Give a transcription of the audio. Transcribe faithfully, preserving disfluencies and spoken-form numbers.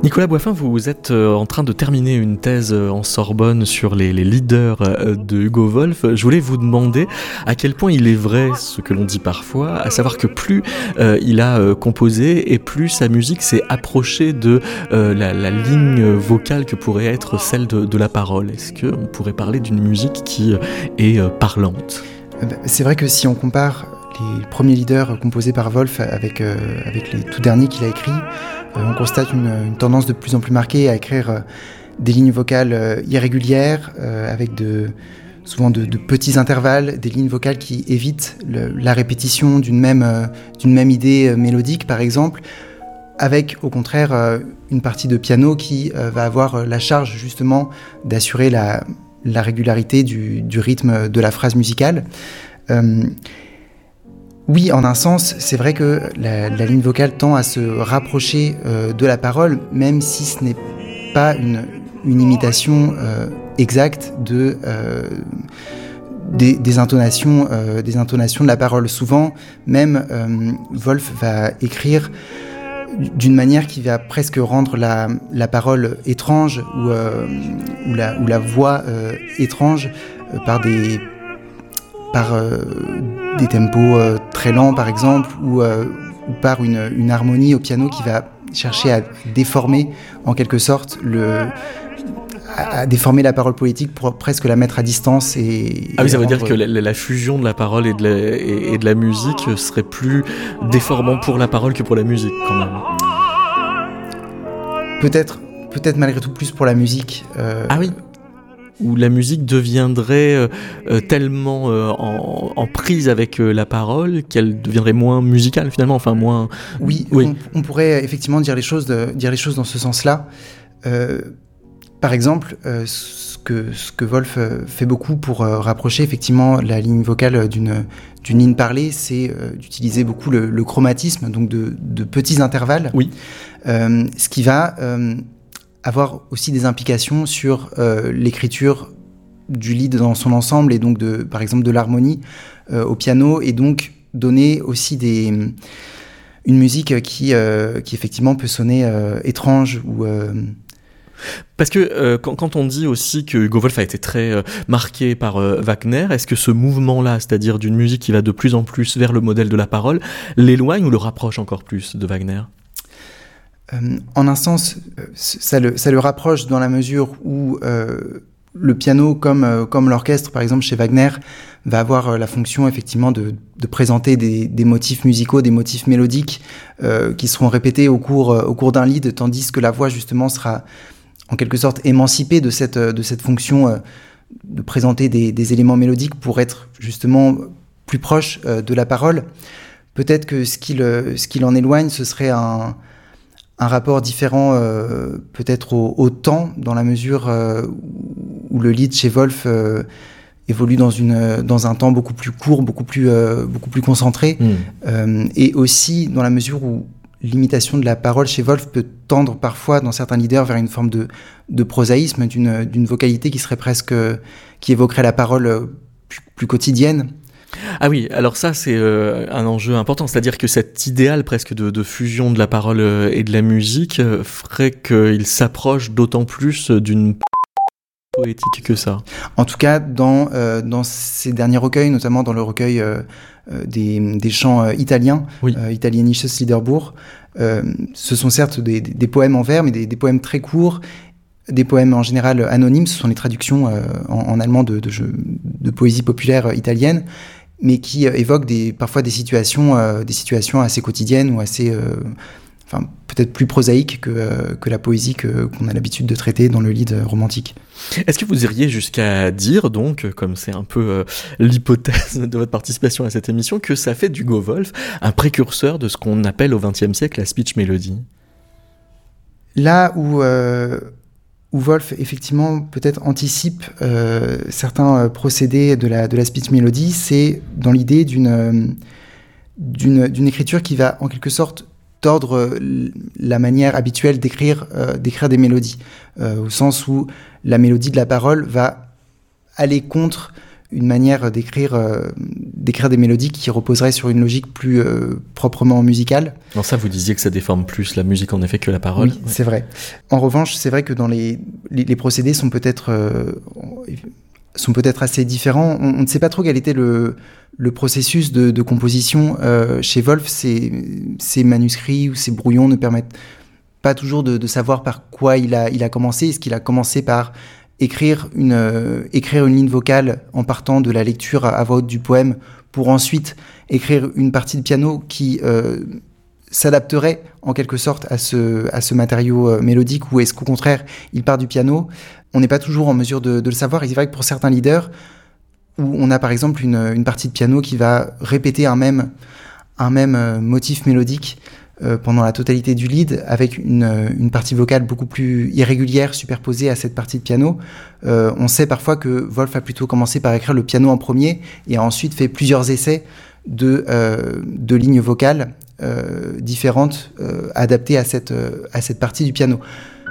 Nicolas Boiffin, vous êtes en train de terminer une thèse en Sorbonne sur les, les leaders de Hugo Wolf. Je voulais vous demander à quel point il est vrai ce que l'on dit parfois, à savoir que plus euh, il a euh, composé et plus sa musique s'est approchée de euh, la, la ligne vocale que pourrait être celle de, de la parole. Est-ce qu'on pourrait parler d'une musique qui est euh, parlante ? C'est vrai que si on compare les premiers leaders composés par Wolf avec, euh, avec les tout derniers qu'il a écrits, euh, on constate une, une tendance de plus en plus marquée à écrire euh, des lignes vocales euh, irrégulières, euh, avec de, souvent de, de petits intervalles, des lignes vocales qui évitent le, la répétition d'une même, euh, d'une même idée euh, mélodique, par exemple, avec au contraire euh, une partie de piano qui euh, va avoir euh, la charge justement d'assurer la, la régularité du, du rythme de la phrase musicale. Euh, Oui, en un sens, c'est vrai que la, la ligne vocale tend à se rapprocher euh, de la parole, même si ce n'est pas une, une imitation euh, exacte de, euh, des, des, intonations, euh, des intonations de la parole. Souvent, même, euh, Wolf va écrire d'une manière qui va presque rendre la, la parole étrange ou, euh, ou, la, ou la voix euh, étrange euh, par des... par euh, des tempos euh, très lents par exemple, ou, euh, ou par une, une harmonie au piano qui va chercher à déformer en quelque sorte le, à, à déformer la parole poétique pour presque la mettre à distance. Et, ah oui, et ça veut rendre... dire que la, la fusion de la parole et de la, et, et de la musique serait plus déformant pour la parole que pour la musique quand même. Peut-être, peut-être malgré tout plus pour la musique. Euh... Ah oui. Où la musique deviendrait euh, euh, tellement euh, en, en prise avec euh, la parole qu'elle deviendrait moins musicale finalement, enfin moins... Oui, oui. On, on pourrait effectivement dire les choses, de, dire les choses dans ce sens-là. Euh, par exemple, euh, ce, que, ce que Wolf fait beaucoup pour euh, rapprocher effectivement la ligne vocale d'une, d'une ligne parlée, c'est euh, d'utiliser beaucoup le, le chromatisme, donc de, de petits intervalles. Oui. Euh, ce qui va... Euh, avoir aussi des implications sur euh, l'écriture du lead dans son ensemble et donc de, par exemple de l'harmonie euh, au piano, et donc donner aussi des, une musique qui, euh, qui effectivement peut sonner euh, étrange ou... Euh... Parce que euh, quand, quand on dit aussi que Hugo Wolf a été très euh, marqué par euh, Wagner, est-ce que ce mouvement-là, c'est-à-dire d'une musique qui va de plus en plus vers le modèle de la parole, l'éloigne ou le rapproche encore plus de Wagner ? Euh, en un sens, ça le, ça le rapproche dans la mesure où euh, le piano, comme, euh, comme l'orchestre, par exemple, chez Wagner, va avoir euh, la fonction, effectivement, de, de présenter des, des motifs musicaux, des motifs mélodiques euh, qui seront répétés au cours, euh, au cours d'un lead, tandis que la voix, justement, sera en quelque sorte émancipée de cette, de cette fonction euh, de présenter des, des éléments mélodiques pour être, justement, plus proche euh, de la parole. Peut-être que ce qui, le, ce qui l'en éloigne, ce serait un... un rapport différent euh, peut-être au, au temps, dans la mesure euh, où le lead chez Wolf euh, évolue dans, une, dans un temps beaucoup plus court, beaucoup plus, euh, beaucoup plus concentré, mmh. euh, et aussi dans la mesure où l'imitation de la parole chez Wolf peut tendre parfois, dans certains leaders, vers une forme de, de prosaïsme, d'une, d'une vocalité qui serait presque, qui évoquerait la parole plus, plus quotidienne. Ah oui, alors ça c'est euh, un enjeu important, c'est-à-dire que cet idéal presque de, de fusion de la parole euh, et de la musique euh, ferait qu'il s'approche d'autant plus d'une poétique que ça. En tout cas, dans, euh, dans ces derniers recueils, notamment dans le recueil euh, euh, des, des chants euh, italiens, oui. euh, Italienisches Liederbuch, euh, ce sont certes des, des, des poèmes en vers, mais des, des poèmes très courts, des poèmes en général anonymes, ce sont les traductions euh, en, en allemand de, de, de poésie populaire italienne, mais qui euh, évoquent des, parfois des situations, euh, des situations assez quotidiennes ou assez, euh, enfin, peut-être plus prosaïques que, euh, que la poésie que, qu'on a l'habitude de traiter dans le lead romantique. Est-ce que vous iriez jusqu'à dire, donc, comme c'est un peu euh, l'hypothèse de votre participation à cette émission, que ça fait d'Hugo Wolf un précurseur de ce qu'on appelle au vingtième siècle la speech melody ? Là où... Euh où Wolf, effectivement, peut-être anticipe euh, certains euh, procédés de la, de la speech melody, c'est dans l'idée d'une, euh, d'une, d'une écriture qui va, en quelque sorte, tordre euh, la manière habituelle d'écrire, euh, d'écrire des mélodies, euh, au sens où la mélodie de la parole va aller contre une manière d'écrire, euh, d'écrire des mélodies qui reposeraient sur une logique plus euh, proprement musicale. Non, ça, vous disiez que ça déforme plus la musique en effet que la parole. Oui, ouais. C'est vrai. En revanche, c'est vrai que dans les, les, les procédés sont peut-être, euh, sont peut-être assez différents. On, on ne sait pas trop quel était le, le processus de, de composition. Euh, chez Wolf, ces, ces manuscrits ou ces brouillons ne permettent pas toujours de, de savoir par quoi il a, il a commencé. Est-ce qu'il a commencé par écrire une, euh, écrire une ligne vocale en partant de la lecture à, à voix haute du poème pour ensuite écrire une partie de piano qui euh, s'adapterait en quelque sorte à ce, à ce matériau euh, mélodique, ou est-ce qu'au contraire il part du piano? On n'est pas toujours en mesure de, de le savoir. Et c'est vrai que pour certains leaders, où on a par exemple une, une partie de piano qui va répéter un même, un même euh, motif mélodique euh, pendant la totalité du lead, avec une, une partie vocale beaucoup plus irrégulière superposée à cette partie de piano. Euh, on sait parfois que Wolf a plutôt commencé par écrire le piano en premier et a ensuite fait plusieurs essais de, euh, de lignes vocales euh, différentes euh, adaptées à cette, euh, à cette partie du piano.